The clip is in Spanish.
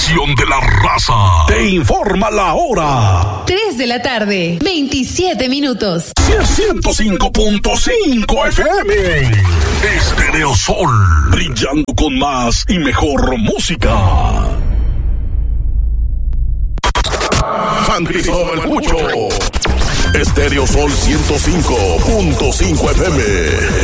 estación de la raza. Te informa la hora. 3 de la tarde, 27 minutos. 105.5 FM. Estéreo Sol. Brillando con más y mejor música. San Cristóbal Mucho. Estéreo Sol 105.5 FM.